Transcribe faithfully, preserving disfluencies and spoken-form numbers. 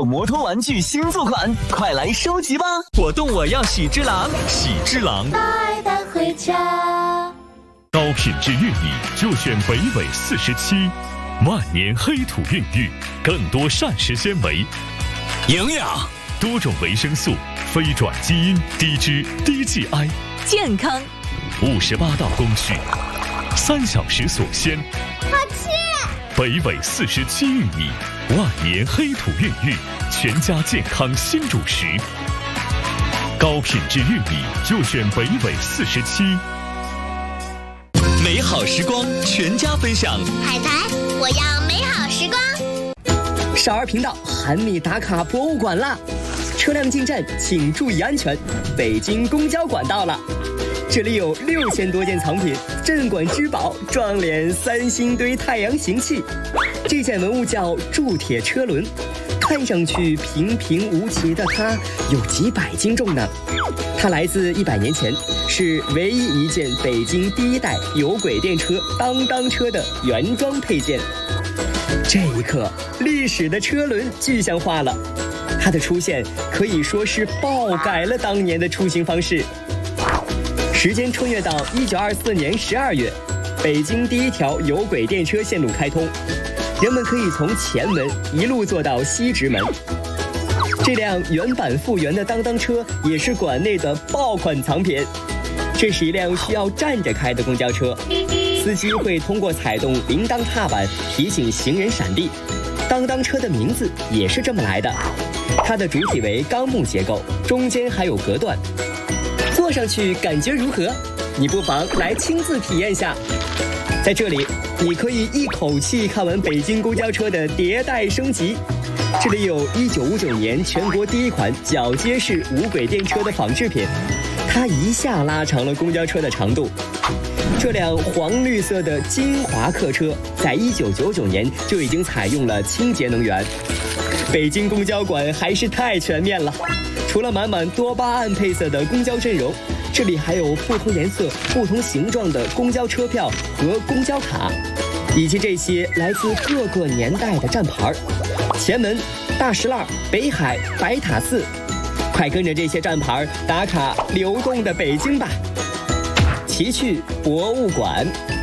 摩托玩具新作款，快来收集吧！ 活动我要喜之郎，喜之郎带带回家。 高品质玉米就选北纬四十七，万年黑土孕育，更多膳食纤维、 营养、 多种维生素、非转基因、低脂、低 G I， 健康。 五十八道工序，三小时锁鲜。 好吃！ 北纬四十七玉米，万年黑土孕育，全家健康新主食。高品质玉米就选北纬四十七。 美好时光，全家分享。 海苔，我要美好时光。 少儿频道韩米打卡博物馆啦！车辆进站请注意安全。北京公交馆到了，这里有六千多件藏品，镇馆之宝撞脸三星堆太阳行器。这件文物叫铸铁车轮，看上去平平无奇的它有几百斤重呢。它来自一百年前，是唯一一件北京第一代有轨电车当当车的原装配件。这一刻，历史的车轮具象化了，它的出现可以说是爆改了当年的出行方式。时间穿越到一九二四年十二月，北京第一条有轨电车线路开通，人们可以从前门一路坐到西直门。这辆原版复原的当当车也是馆内的爆款藏品。这是一辆需要站着开的公交车，司机会通过踩动铃铛踏板提醒行人闪避。当当车的名字也是这么来的，它的主体为钢木结构，中间还有隔断。坐上去感觉如何？你不妨来亲自体验下。在这里，你可以一口气看完北京公交车的迭代升级。这里有一九五九年全国第一款铰接式无轨电车的仿制品，它一下拉长了公交车的长度。这辆黄绿色的金华客车，在一九九九年就已经采用了清洁能源。北京公交馆还是太全面了，除了满满多巴胺配色的公交阵容，这里还有不同颜色、不同形状的公交车票和公交卡，以及这些来自各个年代的站牌。前门、大石栏、北海、白塔寺，快跟着这些站牌打卡流动的北京吧！奇趣博物馆。